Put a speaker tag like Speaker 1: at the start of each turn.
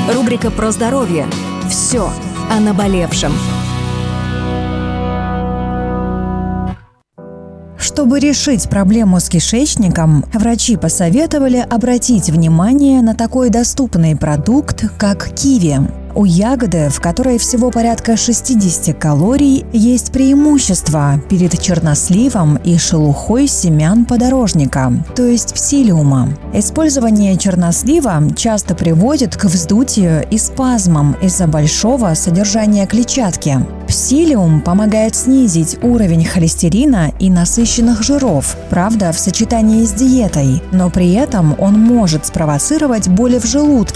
Speaker 1: Рубрика про здоровье. Все о наболевшем.
Speaker 2: Чтобы решить проблему с кишечником, врачи посоветовали обратить внимание на такой доступный продукт, как киви. У ягоды, в которой всего порядка 60 калорий, есть преимущество перед черносливом и шелухой семян подорожника, то есть псилиума. Использование чернослива часто приводит к вздутию и спазмам из-за большого содержания клетчатки. Псилиум помогает снизить уровень холестерина и насыщенных жиров, правда, в сочетании с диетой, но при этом он может спровоцировать боли в желудке